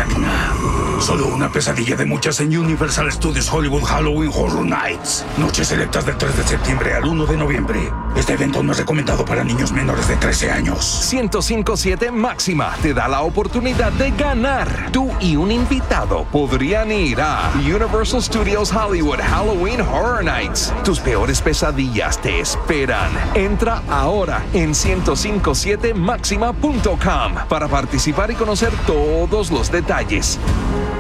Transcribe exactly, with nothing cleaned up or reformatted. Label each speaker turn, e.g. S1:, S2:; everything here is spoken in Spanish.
S1: Vecna. Solo una pesadilla de muchas en Universal Studios Hollywood Halloween Horror Nights. Noches selectas del tres de septiembre al uno de noviembre. Este evento no es recomendado para niños menores de trece años.
S2: ciento cinco punto siete Máxima te da la oportunidad de ganar. Tú y un invitado podrían ir a Universal Studios Hollywood Halloween Horror Nights. Tus peores pesadillas te esperan. Entra ahora en ciento cinco punto siete máxima punto com para participar y conocer todos los detalles.